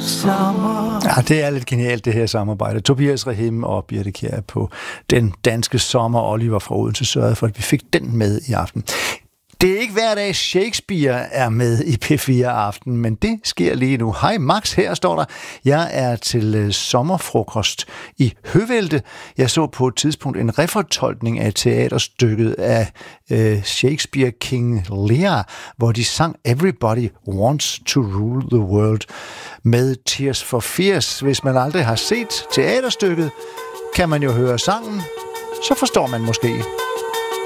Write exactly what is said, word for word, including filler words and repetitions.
sommer. Ja, det er lidt genialt, det her samarbejde. Tobias Rahim og Birthe Kjær på Den Danske Sommer. Oliver fra Odense sørgede for, at vi fik den med i aften. Det er ikke hver dag, Shakespeare er med i P fire Aften, men det sker lige nu. Hej Max, her står der. Jeg er til øh, sommerfrokost i Høvelte. Jeg så på et tidspunkt en refortolkning af teaterstykket af øh, Shakespeare King Lear, hvor de sang Everybody Wants to Rule the World med Tears for Fears. Hvis man aldrig har set teaterstykket, kan man jo høre sangen, så forstår man måske.